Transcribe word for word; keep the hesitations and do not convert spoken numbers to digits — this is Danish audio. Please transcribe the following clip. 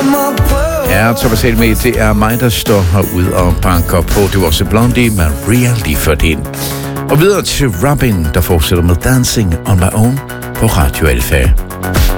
Ja, Thomas Helmig, det er mig, der står herude og banker på. Det var også Blondie, Maria lige for din. Og videre til Robin, der fortsætter med Dancing on My Own på Radio Alfa.